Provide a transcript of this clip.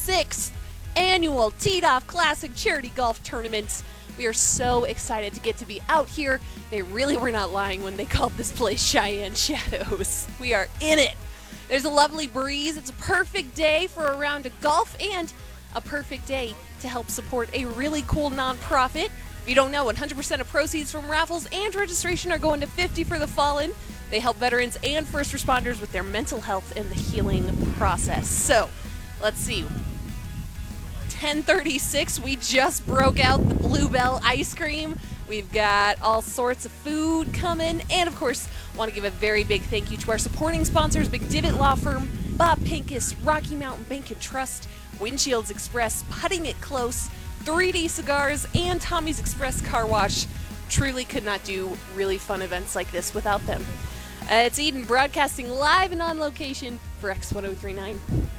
6th annual Teed Off Classic Charity Golf Tournament. We are so excited to get to be out here. They really were not lying when they called this place Cheyenne Shadows. We are in it. There's a lovely breeze. It's a perfect day for a round of golf and a perfect day to help support a really cool nonprofit. If you don't know, 100% of proceeds from raffles and registration are going to 50 for the Fallen. They help veterans and first responders with their mental health and the healing process. So, let's see. 10:36, we just broke out the Bluebell ice cream. We've got all sorts of food coming, and of course, want to give a very big thank you to our supporting sponsors, McDivitt Law Firm, Bob Pincus, Rocky Mountain Bank and Trust, Windshields Express, Putting It Close, 3D Cigars, and Tommy's Express Car Wash. Truly could not do really fun events like this without them. It's Eden broadcasting live and on location for X1039.